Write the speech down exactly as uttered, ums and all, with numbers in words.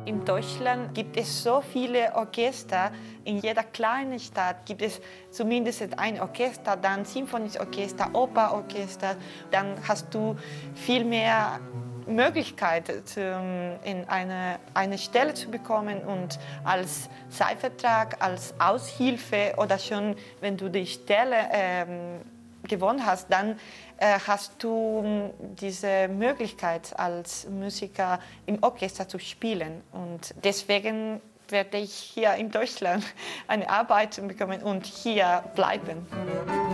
In Deutschland gibt es so viele Orchester. In jeder kleinen Stadt gibt es zumindest ein Orchester, dann Symphonisches Orchester, Operorchester. Dann hast du viel mehr Möglichkeit, in eine, eine Stelle zu bekommen und als Zeitvertrag, als Aushilfe oder schon, wenn du die Stelle ähm, gewonnen hast, dann äh, hast du diese Möglichkeit, als Musiker im Orchester zu spielen. Und deswegen werde ich hier in Deutschland eine Arbeit bekommen und hier bleiben.